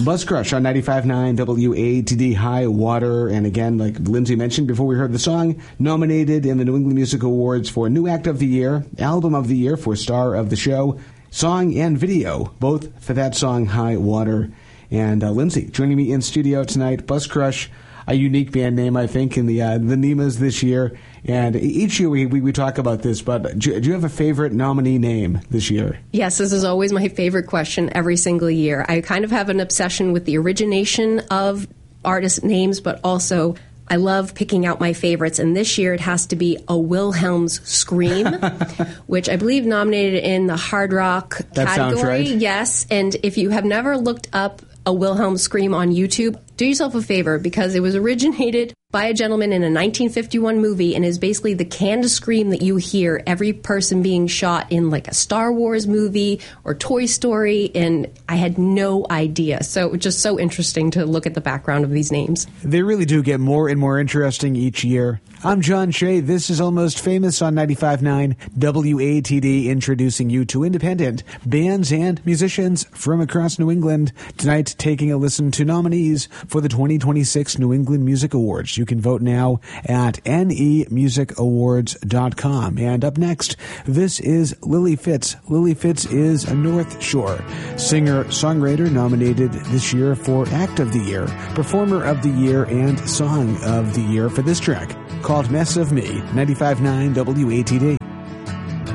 Buzz Crush on 95.9 WATD High Water. And again, like Lindsay mentioned before we heard the song, nominated in the New England Music Awards for New Act of the Year, Album of the Year for Star of the Show, Song and Video, both for that song, High Water. And Lindsay, joining me in studio tonight, Buzz Crush, a unique band name, I think, in the NEMAs this year. And each year we talk about this, but do you have a favorite nominee name this year? Yes, this is always my favorite question every single year. I kind of have an obsession with the origination of artist names, but also I love picking out my favorites. And this year it has to be a Wilhelm's Scream, which I believe nominated in the hard rock that category. Sounds right. Yes, and if you have never looked up a Wilhelm Scream on YouTube, do yourself a favor, because it was originated by a gentleman in a 1951 movie and is basically the canned scream that you hear every person being shot in like a Star Wars movie or Toy Story, and I had no idea. So it was just so interesting to look at the background of these names. They really do get more and more interesting each year. I'm John Shea. This is Almost Famous on 95.9 WATD, introducing you to independent bands and musicians from across New England. Tonight, taking a listen to nominees for the 2026 New England Music Awards. You can vote now at nemusicawards.com. And up next, this is Lily Fitz. Lily Fitz is a North Shore singer-songwriter nominated this year for Act of the Year, Performer of the Year, and Song of the Year for this track called Mess of Me, 95.9 WATD.